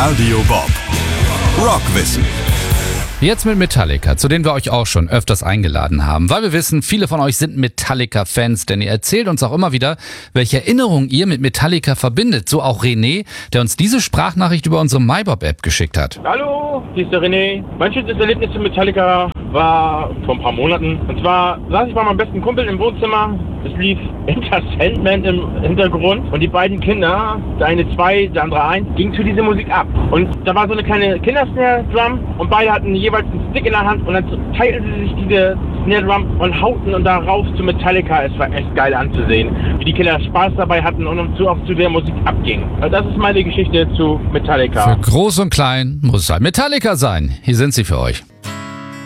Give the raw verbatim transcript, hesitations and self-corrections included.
Radio Bob. Rockwissen. Jetzt mit Metallica, zu denen wir euch auch schon öfters eingeladen haben, weil wir wissen, viele von euch sind Metallica-Fans, denn ihr erzählt uns auch immer wieder, welche Erinnerungen ihr mit Metallica verbindet. So auch René, der uns diese Sprachnachricht über unsere MyBob-App geschickt hat. Hallo, hier ist der René. Mein schönstes Erlebnis mit Metallica war vor ein paar Monaten. Und zwar saß ich bei meinem besten Kumpel im Wohnzimmer. Es lief Enter Sandman im Hintergrund und die beiden Kinder, der eine zwei, der andere eins, gingen zu dieser Musik ab. Und da war so eine kleine Kindersnare-Drum und beide hatten jeweils einen Stick in der Hand und dann teilten sie sich diese Snare-Drum und hauten und da rauf zu Metallica. Es war echt geil anzusehen, wie die Kinder Spaß dabei hatten und zu, auch zu der Musik abgingen. Also das ist meine Geschichte zu Metallica. Für groß und klein muss es halt Metallica sein. Hier sind sie für euch.